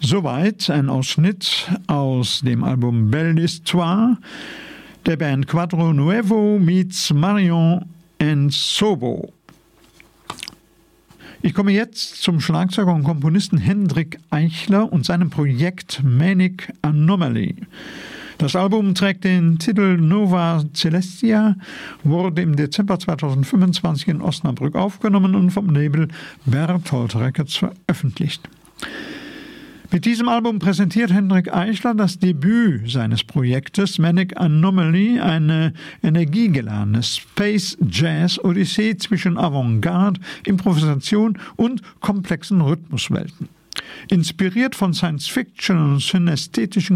Soweit ein Ausschnitt aus dem Album Belle d'Histoire der Band Quadro Nuevo meets Marion and Sobo. Ich komme jetzt zum Schlagzeuger und Komponisten Hendrik Eichler und seinem Projekt Manic Anomaly. Das Album trägt den Titel Nova Celestia, wurde im Dezember 2025 in Osnabrück aufgenommen und vom Label Berthold Records veröffentlicht. Mit diesem Album präsentiert Hendrik Eichler das Debüt seines Projektes Manic Anomaly, eine energiegeladene Space-Jazz-Odyssee zwischen Avantgarde, Improvisation und komplexen Rhythmuswelten. Inspiriert von Science-Fiction und synästhetischen